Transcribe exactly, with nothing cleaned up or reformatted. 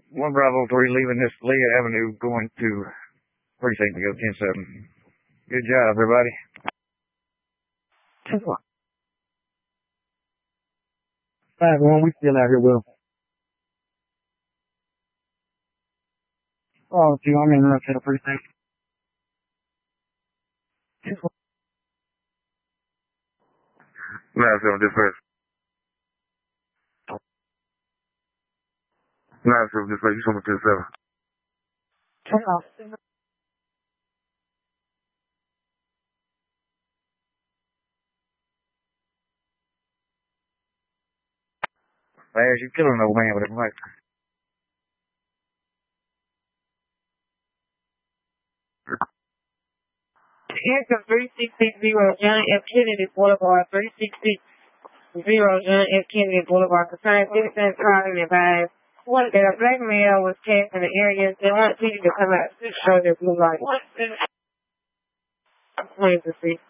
one Bravo three leaving this Leah Avenue going to precinct to go ten seven. Good job, everybody. ten one. five one, we still out here, Will. Oh, two, I'm in the to the precinct. ten one. nine seven, dispatch. nine seven, dispatch, you coming to ten seven. Turn off. Man, you killing an old man with a mic. Answer three six six zero John F. Kennedy Boulevard, three six six zero John F. Kennedy Boulevard. Concerning citizens calling advised one that a black male was cast in the area. They want you to come out to show their blue light. Please proceed.